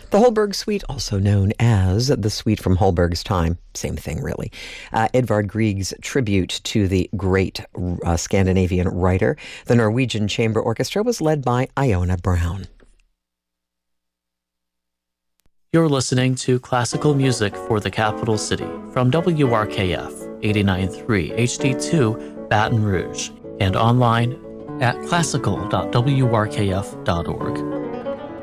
The Holberg Suite, also known as the Suite from Holberg's Time, same thing really. Edvard Grieg's tribute to the great Scandinavian writer. The Norwegian Chamber Orchestra was led by Iona Brown. You're listening to classical music for the capital city from WRKF 89.3 HD2 Baton Rouge and online at classical.wrkf.org.